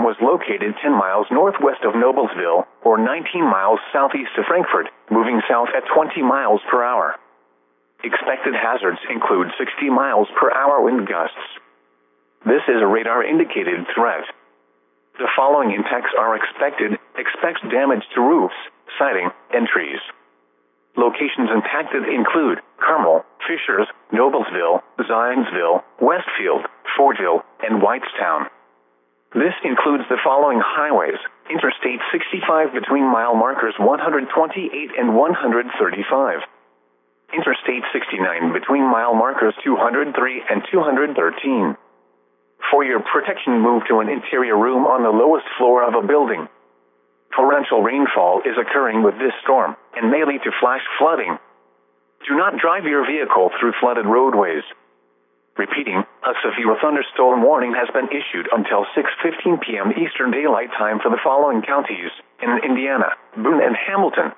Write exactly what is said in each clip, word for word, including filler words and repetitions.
storm was located ten miles northwest of Noblesville, or nineteen miles southeast of Frankfort, moving south at twenty miles per hour. Expected hazards include sixty miles per hour wind gusts. This is a radar-indicated threat. The following impacts are expected. Expect damage to roofs, siding, and trees. Locations impacted include Carmel, Fishers, Noblesville, Zionsville, Westfield, Fordville, and Whitestown. This includes the following highways: Interstate sixty-five between mile markers one hundred twenty-eight and one hundred thirty-five. Interstate sixty-nine between mile markers two hundred three and two hundred thirteen. For your protection, move to an interior room on the lowest floor of a building. Torrential rainfall is occurring with this storm and may lead to flash flooding. Do not drive your vehicle through flooded roadways. Repeating, a severe thunderstorm warning has been issued until six fifteen p m Eastern Daylight Time for the following counties in Indiana: Boone and Hamilton.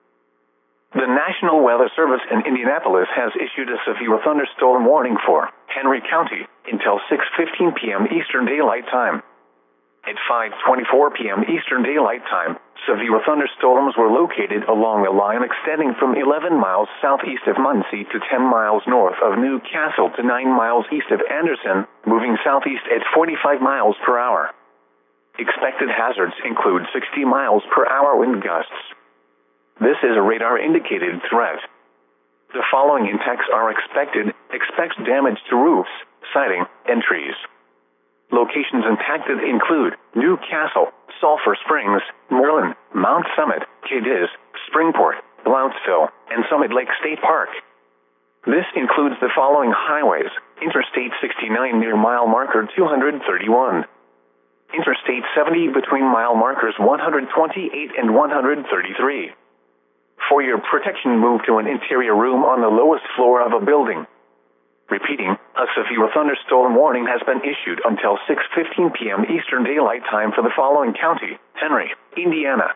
The National Weather Service in Indianapolis has issued a severe thunderstorm warning for Henry County until six fifteen p m Eastern Daylight Time. At five twenty-four p m Eastern Daylight Time, severe thunderstorms were located along a line extending from eleven miles southeast of Muncie to ten miles north of New Castle to nine miles east of Anderson, moving southeast at forty-five miles per hour. Expected hazards include sixty miles per hour wind gusts. This is a radar-indicated threat. The following impacts are expected. Expect damage to roofs, siding, and trees. Locations impacted include New Castle, Sulphur Springs, Merlin, Mount Summit, Cadiz, Springport, Blount'sville, and Summit Lake State Park. This includes the following highways: Interstate sixty-nine near mile marker two hundred thirty-one. Interstate seventy between mile markers one hundred twenty-eight and one hundred thirty-three. For your protection, move to an interior room on the lowest floor of a building. Repeating, a severe thunderstorm warning has been issued until six fifteen p m Eastern Daylight Time for the following county: Henry, Indiana.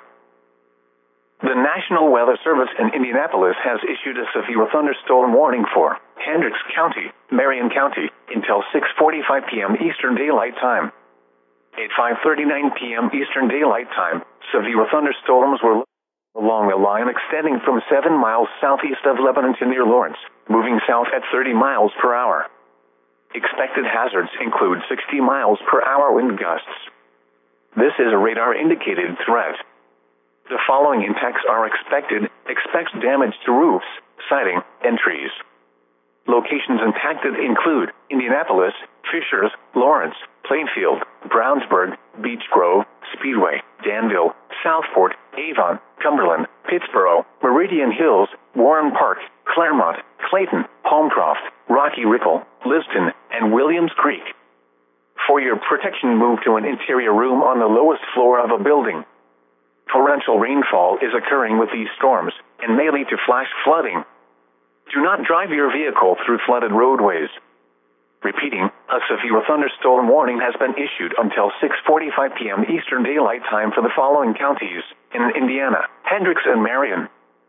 The National Weather Service in Indianapolis has issued a severe thunderstorm warning for Hendricks County, Marion County, until six forty-five p m Eastern Daylight Time. At five thirty-nine p m Eastern Daylight Time, severe thunderstorms were along a line extending from seven miles southeast of Lebanon to near Lawrence, moving south at thirty miles per hour. Expected hazards include sixty miles per hour wind gusts. This is a radar-indicated threat. The following impacts are expected. Expect damage to roofs, siding, and trees. Locations impacted include Indianapolis, Fishers, Lawrence, Plainfield, Brownsburg, Beech Grove, Speedway, Danville, Southport, Avon, Cumberland, Pittsboro, Meridian Hills, Warren Park, Claremont, Clayton, Holmcroft, Rocky Ripple, Liston, and Williams Creek. For your protection, move to an interior room on the lowest floor of a building. Torrential rainfall is occurring with these storms and may lead to flash flooding. Do not drive your vehicle through flooded roadways. Repeating, a severe thunderstorm warning has been issued until six forty-five p m Eastern Daylight Time for the following counties in Indiana: Hendricks and Marion.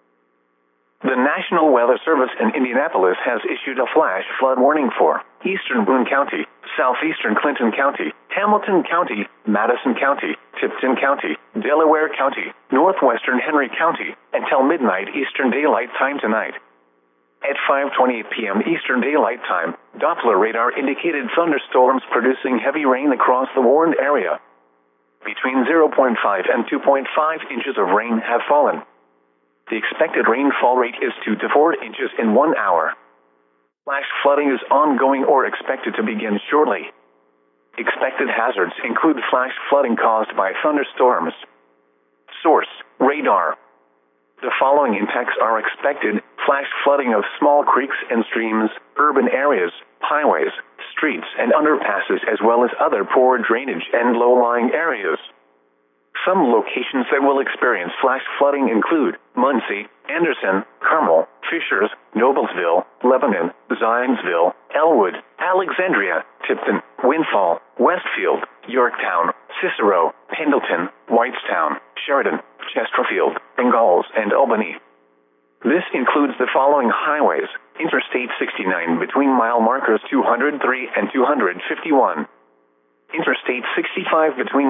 The National Weather Service in Indianapolis has issued a flash flood warning for Eastern Boone County, Southeastern Clinton County, Hamilton County, Madison County, Tipton County, Delaware County, Northwestern Henry County, until midnight Eastern Daylight Time tonight. At five twenty-eight p m Eastern Daylight Time, Doppler radar indicated thunderstorms producing heavy rain across the warned area. Between zero point five and two point five inches of rain have fallen. The expected rainfall rate is two to four inches in one hour. Flash flooding is ongoing or expected to begin shortly. Expected hazards include flash flooding caused by thunderstorms. Source: radar. The following impacts are expected: flash flooding of small creeks and streams, urban areas, highways, streets, and underpasses, as well as other poor drainage and low-lying areas. Some locations that will experience flash flooding include Muncie, Anderson, Carmel, Fishers, Noblesville, Lebanon, Zionsville, Elwood, Alexandria, Tipton, Windfall, Westfield, Yorktown, Cicero, Pendleton, Whitestown, Sheridan, Chesterfield, Ingalls, and Albany. This includes the following highways: Interstate sixty-nine between mile markers two hundred three and two hundred fifty-one. Interstate sixty-five between